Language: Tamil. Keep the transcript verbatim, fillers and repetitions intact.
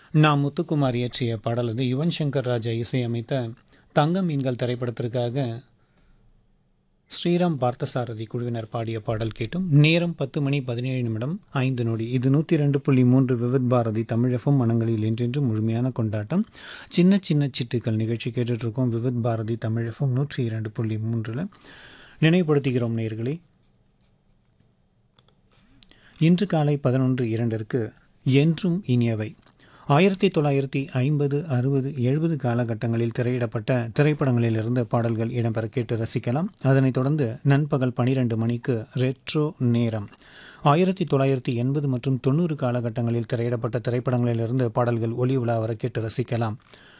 நான் முத்துக்குமார் இயற்றிய பாடல் அது யுவன் சங்கர் ராஜா இசையமைத்த தங்க மீன்கள் திரைப்படத்திற்காக ஸ்ரீராம் பார்த்தசாரதி குழுவினர் பாடிய பாடல் கேட்டும். நேரம் பத்து மணி பதினேழு நிமிடம் ஐந்து நொடி. இது நூற்றி ரெண்டு புள்ளி மூன்று விவித் பாரதி தமிழகம் மனங்களில் என்றென்று முழுமையான கொண்டாட்டம். சின்ன சின்ன சிட்டுக்கள் நிகழ்ச்சி கேட்டுட்ருக்கோம். விவித் பாரதி தமிழகம் நூற்றி இரண்டு புள்ளி மூன்றில் நினைவுபடுத்துகிறோம் நேயர்களே. இன்று காலை பதினொன்று இரண்டிற்கு என்றும் இனியவை. ஆயிரத்தி தொள்ளாயிரத்தி ஐம்பது அறுபது எழுபது காலகட்டங்களில் திரையிடப்பட்ட திரைப்படங்களிலிருந்து பாடல்கள் இடம்பெற கேட்டு ரசிக்கலாம். அதனைத் தொடர்ந்து நண்பகல் பனிரெண்டு மணிக்கு ரெட்ரோ நேரம். ஆயிரத்தி தொள்ளாயிரத்தி எண்பது மற்றும் தொண்ணூறு காலகட்டங்களில் திரையிடப்பட்ட திரைப்படங்களிலிருந்து பாடல்கள் ஒளி உலா வர கேட்டு ரசிக்கலாம்.